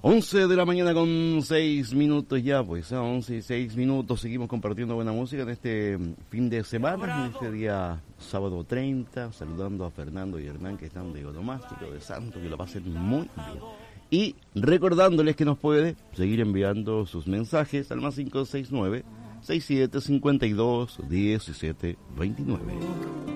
11 de la mañana con 6 minutos ya, pues a 11 y 6 minutos seguimos compartiendo buena música en este fin de semana, en este día sábado 30, saludando a Fernando y Hernán que están de onomástico, de santo, que lo pasen muy bien. Y recordándoles que nos puede seguir enviando sus mensajes al más 569 6752 1729.